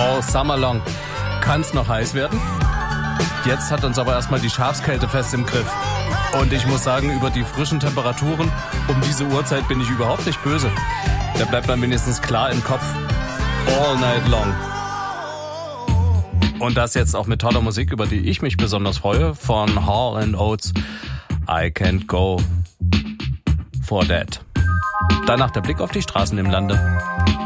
All summer long kann's noch heiß werden. Jetzt hat uns aber erstmal die Schafskälte fest im Griff. Und ich muss sagen, über die frischen Temperaturen um diese Uhrzeit bin ich überhaupt nicht böse. Der bleibt dann wenigstens klar im Kopf. All night long. Und das jetzt auch mit toller Musik, über die ich mich besonders freue, von Hall & Oates, I Can't Go For That. Danach der Blick auf die Straßen im Lande.